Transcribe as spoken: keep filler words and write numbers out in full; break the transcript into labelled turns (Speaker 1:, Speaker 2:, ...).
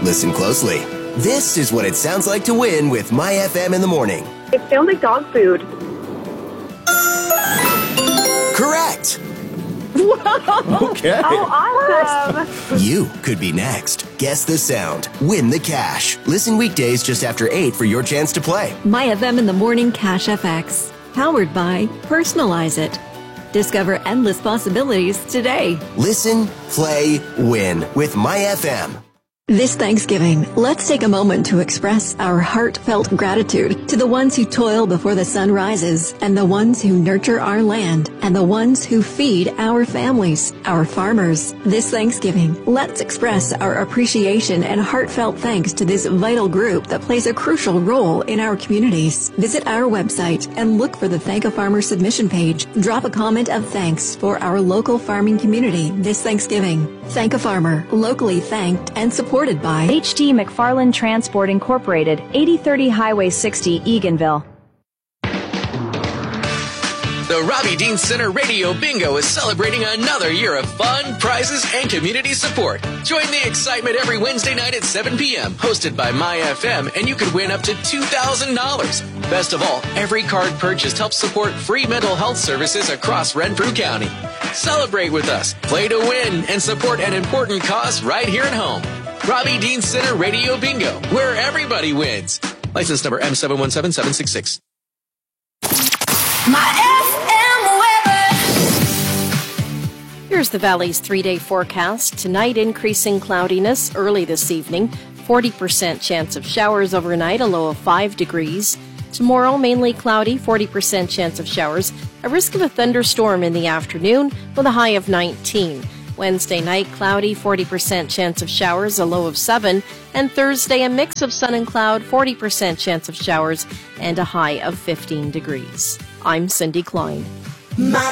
Speaker 1: Listen closely. This is what it sounds like to win with My F M in the morning.
Speaker 2: It sounds like dog food.
Speaker 1: Correct.
Speaker 2: Whoa.
Speaker 3: Okay.
Speaker 2: Oh, awesome.
Speaker 1: You could be next. Guess the sound. Win the cash. Listen weekdays just after eight for your chance to play.
Speaker 4: My F M in the morning Cash F X. Powered by Personalize It. Discover endless possibilities today.
Speaker 1: Listen, play, win with My F M.
Speaker 4: This Thanksgiving, let's take a moment to express our heartfelt gratitude to the ones who toil before the sun rises, and the ones who nurture our land, and the ones who feed our families, our farmers. This Thanksgiving, let's express our appreciation and heartfelt thanks to this vital group that plays a crucial role in our communities. Visit our website and look for the Thank a Farmer submission page. Drop a comment of thanks for our local farming community this Thanksgiving. Thank a Farmer, locally thanked and supported by
Speaker 5: H D McFarland Transport Incorporated, eighty thirty Highway sixty, Eganville.
Speaker 6: The Robbie Dean Center Radio Bingo is celebrating another year of fun, prizes, and community support. Join the excitement every Wednesday night at seven p.m., hosted by My F M, and you could win up to two thousand dollars. Best of all, every card purchased helps support free mental health services across Renfrew County. Celebrate with us, play to win, and support an important cause right here at home. Robbie Dean Center Radio Bingo, where everybody wins. License number M seven one seven seven six six.
Speaker 7: My
Speaker 8: Here's the Valley's three-day forecast. Tonight, increasing cloudiness early this evening. forty percent chance of showers overnight, a low of five degrees. Tomorrow, mainly cloudy, forty percent chance of showers. A risk of a thunderstorm in the afternoon with a high of nineteen. Wednesday night, cloudy, forty percent chance of showers, a low of seven. And Thursday, a mix of sun and cloud, forty percent chance of showers, and a high of fifteen degrees. I'm Cindy Klein.
Speaker 7: My